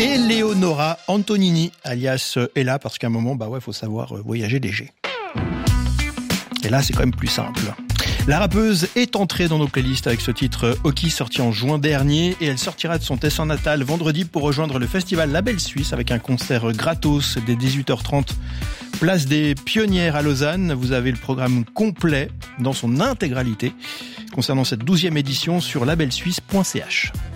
Et Leonora Antonini, alias Ella, parce qu'à un moment, faut savoir voyager léger. Et là, c'est quand même plus simple. La rappeuse est entrée dans nos playlists avec ce titre Hockey sorti en juin dernier et elle sortira de son Tessin natal vendredi pour rejoindre le festival Label Suisse avec un concert gratos dès 18h30 place des Pionnières à Lausanne. Vous avez le programme complet dans son intégralité concernant cette 12e édition sur labelsuisse.ch.